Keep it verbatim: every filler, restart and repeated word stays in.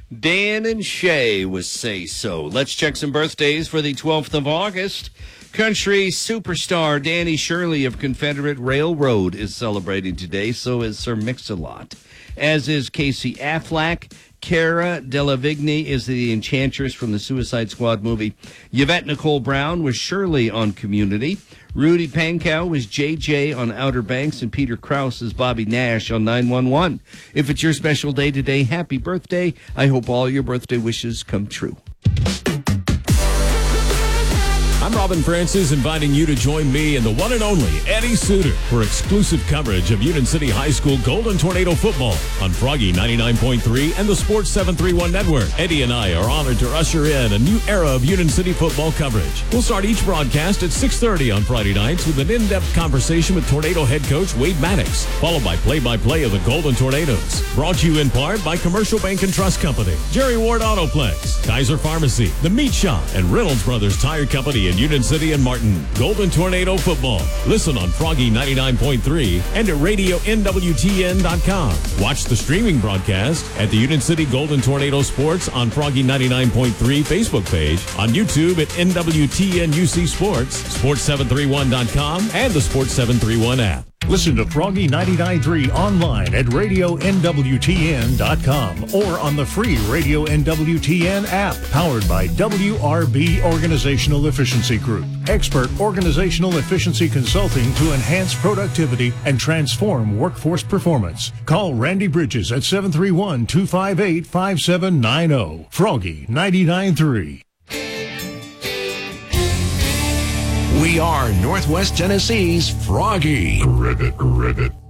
Dan and Shay was Say So. Let's check some birthdays for the twelfth of August. Country superstar Danny Shirley of Confederate Railroad is celebrating today. So is Sir Mix-a-Lot. As is Casey Affleck. Cara Delevingne is the Enchantress from the Suicide Squad movie. Yvette Nicole Brown was Shirley on Community. Rudy Pankow was J J on Outer Banks, and Peter Krause is Bobby Nash on nine one one. If it's your special day today, happy birthday. I hope all your birthday wishes come true. I'm Robin Francis, inviting you to join me and the one and only Eddie Suter for exclusive coverage of Union City High School Golden Tornado football on Froggy ninety-nine point three and the Sports seven thirty-one Network. Eddie and I are honored to usher in a new era of Union City football coverage. We'll start each broadcast at six thirty on Friday nights with an in-depth conversation with Tornado head coach Wade Maddox, followed by play-by-play of the Golden Tornadoes. Brought to you in part by Commercial Bank and Trust Company, Jerry Ward Autoplex, Kaiser Pharmacy, The Meat Shop, and Reynolds Brothers Tire Company in Union City and Martin. Golden Tornado football. Listen on Froggy ninety-nine point three and at radio N W T N dot com. Watch the streaming broadcast at the Union City Golden Tornado Sports on Froggy ninety-nine point three Facebook page, on YouTube at N W T N U C Sports, sports seven thirty-one dot com, and the Sports seven thirty-one app. Listen to Froggy ninety-nine point three online at radio N W T N dot com or on the free Radio N W T N app, powered by W R B Organizational Efficiency Group. Expert organizational efficiency consulting to enhance productivity and transform workforce performance. Call Randy Bridges at seven three one, two five eight, five seven nine zero. Froggy ninety-nine point three. We are Northwest Tennessee's Froggy. Ribbit, ribbit.